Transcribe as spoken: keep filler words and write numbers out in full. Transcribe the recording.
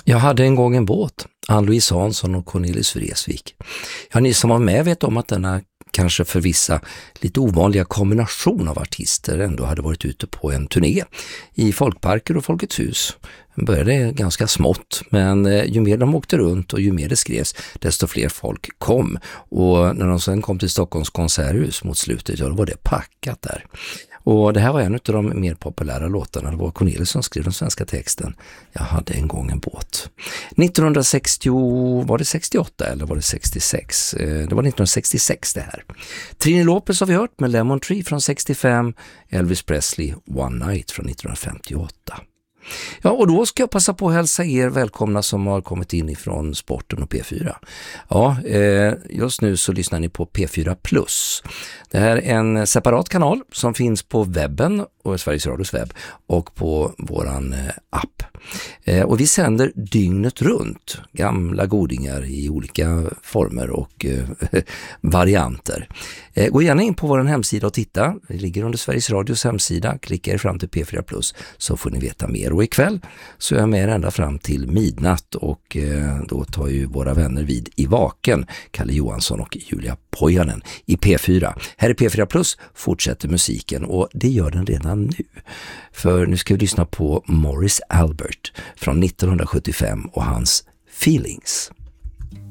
Jag hade en gång en båt, Ann-Louise Hansson och Cornelis Vreeswijk. Ja, ni som var med vet om att denna kanske för vissa lite ovanliga kombination av artister ändå hade varit ute på en turné i folkparker och Folkets hus. Den började ganska smått, men ju mer de åkte runt och ju mer det skrevs, desto fler folk kom. Och när de sen kom till Stockholms konserthus mot slutet, ja, då var det packat där. Och det här var en av de mer populära låtarna. Det var Cornelis som skrev den svenska texten. Jag hade en gång en båt. nittonhundrasextio, var det sextioåtta eller var det sextiosex? Det var nittonhundrasextiosex det här. Trini Lopez har vi hört med Lemon Tree från sextiofem. Elvis Presley, One Night från nittonhundrafemtioåtta. Ja, och då ska jag passa på att hälsa er välkomna som har kommit in ifrån Sporten och P fyra. Ja, eh, just nu så lyssnar ni på P fyra Plus. Det här är en separat kanal som finns på webben och Sveriges Radios webb och på våran eh, app. Eh, och vi sänder dygnet runt gamla godingar i olika former och eh, varianter. Eh, gå gärna in på vår hemsida och titta. Det ligger under Sveriges Radios hemsida. Klicka er fram till P fyra Plus så får ni veta mer. Och ikväll så är jag med er ända fram till midnatt och eh, då tar ju våra vänner vid i Vaken, Kalle Johansson och Julia Pojanen i P fyra. Här i P fyra Plus fortsätter musiken och det gör den redan nu. För nu ska vi lyssna på Morris Albert från nittonhundrasjuttiofem och hans Feelings.